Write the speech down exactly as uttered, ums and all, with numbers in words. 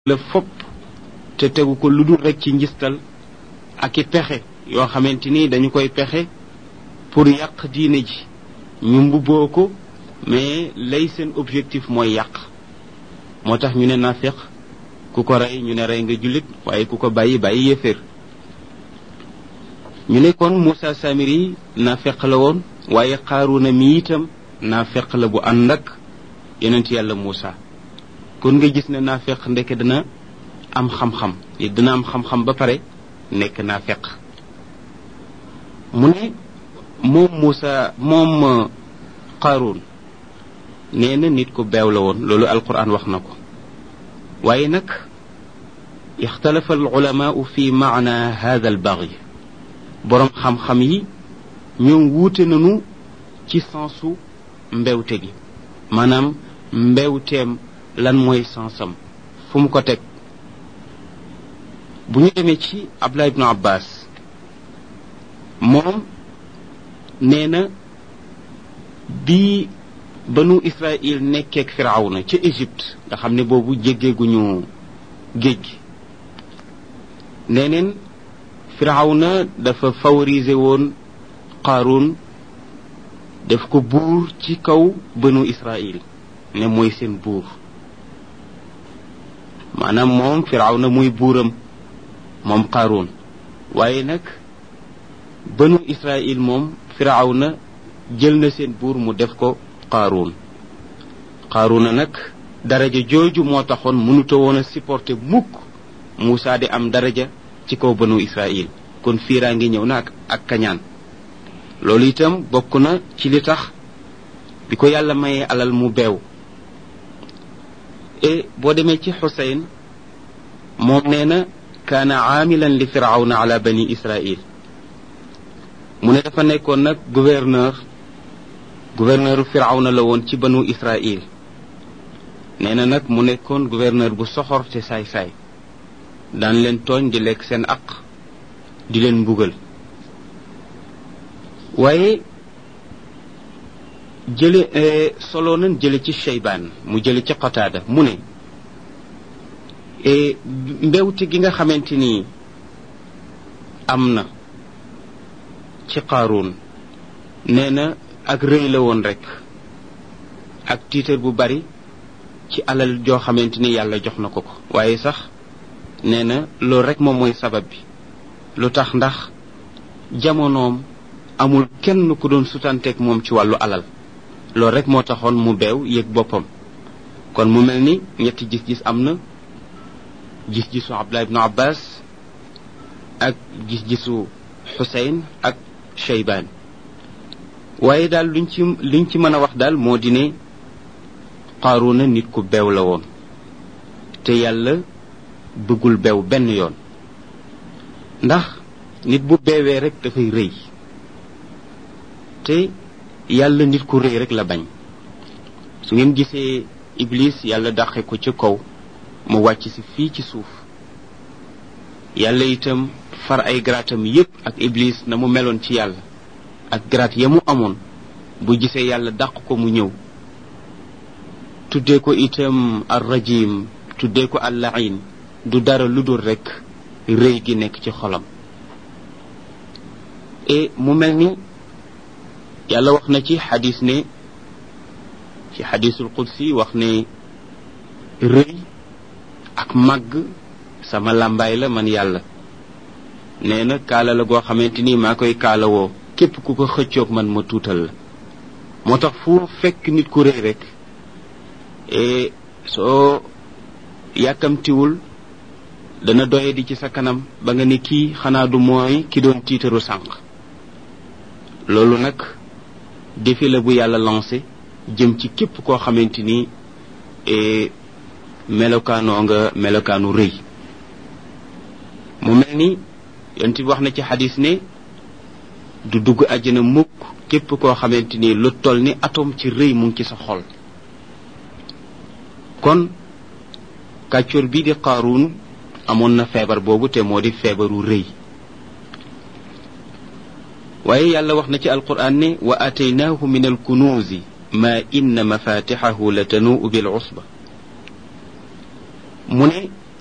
la fopp te tegu ko lu dul rek ci njistal ak i pexe yoo xamante ni dañu koy pexe pour yàq diine ji ñu mbubboo ko mais lay seen objectif mooy yàq moo tax ñu ne nafiq ku ko rey ñu ne rey nga jullit waaye ku ko bàyyi bàyyi yéeféer ñu ne kon Moussa Samiri nafiq la woon waaye Qaaruna mi itam nafiq la bu ànd ak yonent yàlla Moussa kon nga gis ne nafiq ndeke dina am xam-xam dina am xam-xam ba pare nekk nafiq mu ne moom Moussa moom Qaarun nee na nit ku beew la woon loolu alquran wax na ko waaye nag ixtalafa al ulamaau fi maana hada al baghi boroom xam-xam yi ñoom wuute nañu ci sensu mbewte gi maanaam mbewteem lan mooy sensam fu mu ko teg bu ñu demee ci Abdullah ibnu Abbas moom nee na bi banu Israël nekkeek Firawna ca Égypte nga xam ne boobu jéggeeguñu géej gi nee neen Firawna dafa favoriser woon Qaarun def ko buur ci kaw banu Israël ne mooy seen buur maanaam moom Firawna muy buuram moom Qaarun waaye nag banu Israël moom Firawna jël na seen buur mu def ko Qaarun Qaaruna nag daraja jooju moo taxoon mënuta woon a supporter mukk Moussa di am daraja ci kaw banu Israël kon fiiraa ngi ñëw na ak ak kañaan loolu itam bokk na ci li tax bi ko yàlla mayee alal mu beew et boo demee ci Xuseyn moom nee na kaana aamilan li firawna ala bani Israël mu ne dafa nekkoon nag gouverneur gouverneur firawna la woon ci banu Israël nee na nag mu nekkoon gouverneur bu soxor te saay-saay daan leen tooñ di lekk seen aq di leen mbugal waaye jële solo nañ jële ci Shaybaan mu jële ci Qataada mu ne mbewte gi nga xamante ni am na ci Qaarun nee na ak rëy la woon rek ak tiitar bu bari ci alal joo xamante ni yàlla jox na ko ko waaye sax nee na loolu rek moom mooy sabab bi lu tax ndax jamonoom amul kenn ku doon sutanteeg moom ci wàllu alal loolu rek moo taxoon mu beew yëg boppam kon mu mel ni ñetti gis-gis am na gis-gisu Abdullah ibnu Abbas ak gis-gisu Xuseyn ak Shaybaan waaye daal luñ ci liñ ci mën a wax daal moo di ne Qaaruna nit ku beew la woon te yàlla bëggul beew benn yoon ndax nit bu beewee rek dafay rëy te yàlla nit ku rëy rek la bañ su ngeen gisee Iblis yàlla dàqe ko ci kaw mu wàcc si fii ci suuf yàlla itam far ay garaatam yépp ak Iblis na mu meloon ci yàlla ak garaat ya mu amoon bu gisee yàlla dàq ko mu ñëw tuddee ko itam ar rajim tuddee ko al lain du dara lu dul rekk rëy gi nekk ci xolam et mu mel ni yàlla wax na ci xadis ne ci xadisul qudsi wax ne rëy ak màgg sama làmbaay la man yàlla nee na kaala la goo xamante ni maa koy kaalawoo képp ku ko xëccoog man ma tuutal la moo tax fu fekk nit ku rëy rek et soo yàkkamtiwul dana doye di ci sa kanam ba nga ne kii xanaa du mooy ki doon tiitaru sànq loolu nag défi la bu yàlla lancé jëm ci képp koo xamante ni melokaanoo nga melokaanu rëy mu mel ni yonent bi wax na ci xadis ne du dugg àjjana mukk képp koo xamante ni lu toll ni atome ci rëy mu ngi ci sa xol kon kàccoor bii di Qaarun amoon na feebar boobu te moo di feebaru rëy waaye yàlla wax na ci alquran ne wa ataynaahu min alkunuuzi ma inna mafatixahu la tanuu bil usba mu ne